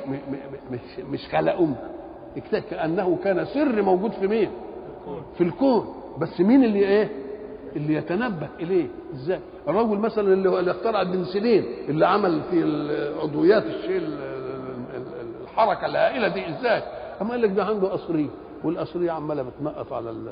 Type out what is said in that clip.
مش خلقهم، كأنه كان سر موجود في مين؟ في الكون. بس مين اللي ايه؟ اللي يتنبه اليه؟ ازاي؟ الرجل مثلا اللي اخترع البنسلين، اللي عمل في عضويات الشيء الحركه الهائله دي، ازاي؟ اما قال لك ده عنده قصريه، والقصريه عماله بتنقط على